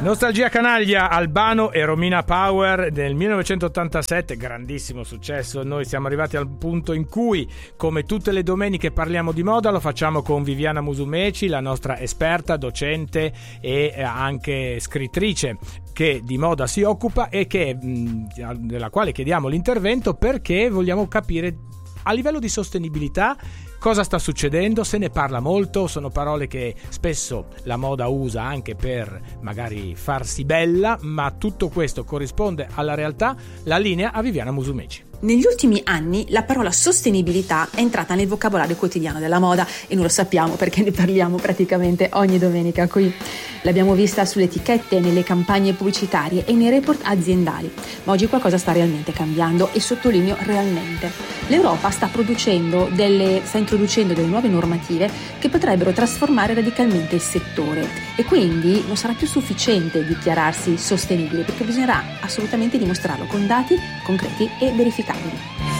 Nostalgia canaglia, Albano e Romina Power del 1987, grandissimo successo. Noi siamo arrivati al punto in cui, come tutte le domeniche, parliamo di moda. Lo facciamo con Viviana Musumeci, la nostra esperta, docente e anche scrittrice che di moda si occupa e della quale chiediamo l'intervento perché vogliamo capire a livello di sostenibilità cosa sta succedendo. Se ne parla molto, sono parole che spesso la moda usa anche per magari farsi bella, ma tutto questo corrisponde alla realtà? La linea a Viviana Musumeci. Negli ultimi anni la parola sostenibilità è entrata nel vocabolario quotidiano della moda e noi lo sappiamo perché ne parliamo praticamente ogni domenica qui. L'abbiamo vista sulle etichette, nelle campagne pubblicitarie e nei report aziendali, ma oggi qualcosa sta realmente cambiando e sottolineo realmente. L'Europa sta introducendo delle nuove normative che potrebbero trasformare radicalmente il settore e quindi non sarà più sufficiente dichiararsi sostenibile perché bisognerà assolutamente dimostrarlo con dati concreti e verificabili.